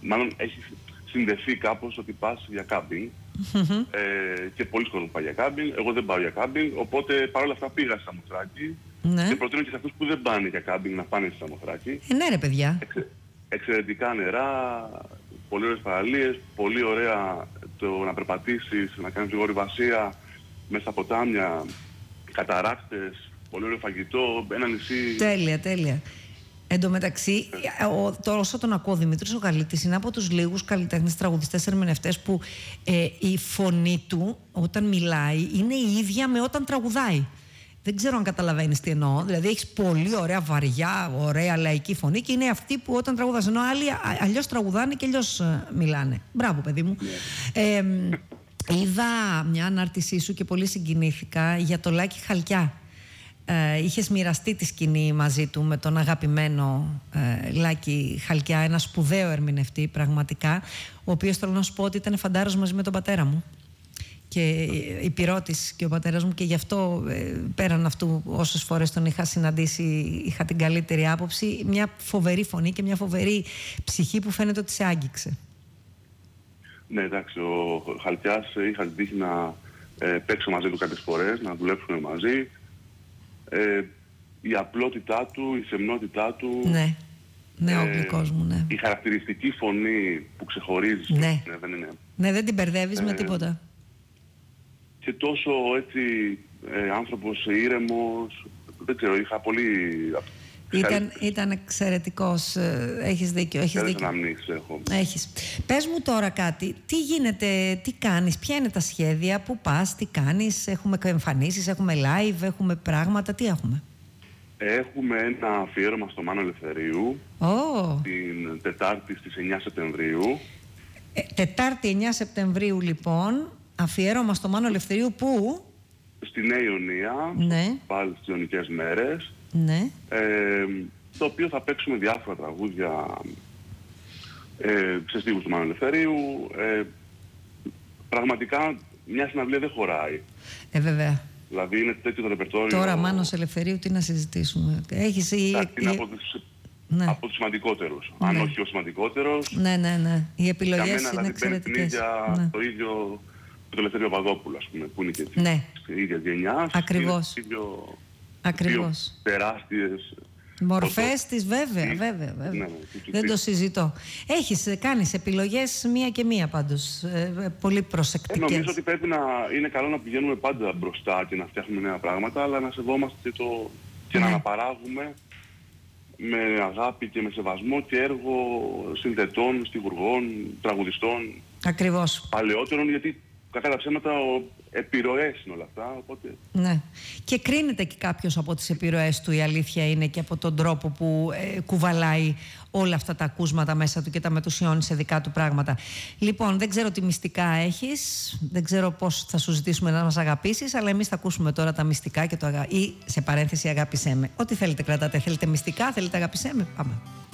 μάλλον έχει συνδεθεί κάπως ότι πας για κάμπινγκ. Και πολλοί κόσμοι πάει για κάμπινγκ. Εγώ δεν πάω για κάμπινγκ. Οπότε παρόλα αυτά πήγα στη Σαμοθράκη. Και προτείνω και σε αυτούς που δεν πάνε για κάμπινγκ να πάνε στη Σαμοθράκη. Ναι, ρε παιδιά. Εξαιρετικά νερά, πολύ ωραίες παραλίες, πολύ ωραία το να περπατήσεις, να κάνεις λίγο ορειβασία μέσα στα ποτάμια, καταράκτες, πολύ ωραίο φαγητό, ένα νησί. Τέλεια, τέλεια. Εν τω μεταξύ, όσο τον ακούω, ο Δημήτρης ο Γαλίτης είναι από τους λίγους καλλιτέχνες, τραγουδιστές, ερμηνευτές που η φωνή του όταν μιλάει είναι η ίδια με όταν τραγουδάει. Δεν ξέρω αν καταλαβαίνεις τι εννοώ. Δηλαδή έχεις πολύ ωραία, βαριά, ωραία λαϊκή φωνή και είναι αυτή που όταν τραγουδάς. Ενώ άλλοι αλλιώς τραγουδάνε και αλλιώς μιλάνε. Μπράβο, παιδί μου. Είδα μια ανάρτησή σου και πολύ συγκινήθηκα για το Λάκη Χαλκιά. Είχες μοιραστεί τη σκηνή μαζί του με τον αγαπημένο Λάκη Χαλκιά, ένα σπουδαίο ερμηνευτή πραγματικά, ο οποίος θέλω να σου πω ότι ήταν φαντάρος μαζί με τον πατέρα μου και υπηρώτης και ο πατέρας μου, και γι' αυτό πέραν αυτού όσες φορές τον είχα συναντήσει είχα την καλύτερη άποψη. Μια φοβερή φωνή και μια φοβερή ψυχή που φαίνεται ότι σε άγγιξε. Ναι, εντάξει, ο Χαλκιάς είχα την τύχη να παίξω μαζί του κάποιες φορές, να δουλέψουμε μαζί. Η απλότητά του, η σεμνότητά του. Ναι, ναι, ο γλυκός μου, ναι. Η χαρακτηριστική φωνή που ξεχωρίζει. Ναι, δεν είναι. Ναι, δεν την μπερδεύεις με τίποτα. Και τόσο έτσι άνθρωπος ήρεμος, δεν ξέρω, είχα πολύ... Ήταν εξαιρετικός, έχεις δίκιο. Έχεις. Πες μου τώρα κάτι, τι γίνεται, τι κάνεις, ποια είναι τα σχέδια, πού πας, τι κάνεις, έχουμε εμφανίσεις, έχουμε live, έχουμε πράγματα, τι έχουμε? Έχουμε ένα αφιέρωμα στο Μάνο Ελευθερίου την Τετάρτη στις 9 Σεπτεμβρίου. Τετάρτη 9 Σεπτεμβρίου λοιπόν, αφιέρωμα στο Μάνο Ελευθερίου που? Στη Νέα Ιωνία, πάλι στις Ιωνικές μέρες. Ναι. Το οποίο θα παίξουμε διάφορα τραγούδια σε στίχους του Μάνου Ελευθερίου. Πραγματικά μια συναυλία δεν χωράει. Βέβαια. Δηλαδή είναι τέτοιο το ρεπερτόριο. Τώρα Μάνος Ελευθερίου τι να συζητήσουμε. Έχεις είναι από τους σημαντικότερους. Αν όχι ο σημαντικότερος. Ναι. Οι επιλογές είναι εξαιρετικές. Για το ίδιο με τον Ελευθερίο Παπαδόπουλο, ας πούμε, που είναι και της ίδιας γενιάς. Ακριβώς. Ακριβώς. Τεράστιες μορφές της, βέβαια. Δεν το συζητώ. Κάνεις επιλογές μία και μία πάντως, πολύ προσεκτικές. Νομίζω ότι πρέπει να είναι καλό να πηγαίνουμε πάντα μπροστά και να φτιάχνουμε νέα πράγματα, αλλά να σεβόμαστε και να αναπαράγουμε με αγάπη και με σεβασμό και έργο συνθετών, στιχουργών, τραγουδιστών. Ακριβώς. Παλαιότερων, γιατί κατά τα ψέματα επιρροές είναι όλα αυτά, οπότε... Ναι. Και κρίνεται και κάποιος από τις επιρροές του, η αλήθεια είναι, και από τον τρόπο που κουβαλάει όλα αυτά τα ακούσματα μέσα του και τα μετουσιώνει σε δικά του πράγματα. Λοιπόν, δεν ξέρω τι μυστικά έχεις, δεν ξέρω πώς θα σου ζητήσουμε να μας αγαπήσεις, αλλά εμείς θα ακούσουμε τώρα τα μυστικά και ή σε παρένθεση αγάπησέ με. Ό,τι θέλετε κρατάτε. Θέλετε μυστικά, θέλετε αγάπησέ με, πάμε.